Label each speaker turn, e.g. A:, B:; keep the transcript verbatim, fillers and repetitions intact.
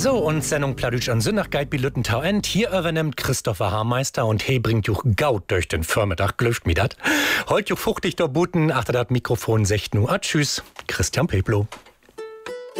A: So, und Sendung Pladütsch an Sündach geht bei Lüttentau end. Hier übernimmt Christopher Haarmeister und he bringt juch Gaut durch den Vormittag. Glöft mi dat. Heut juch fuchtig der Buten, achter dat Mikrofon secht nu. Tschüss, Christian Peplo.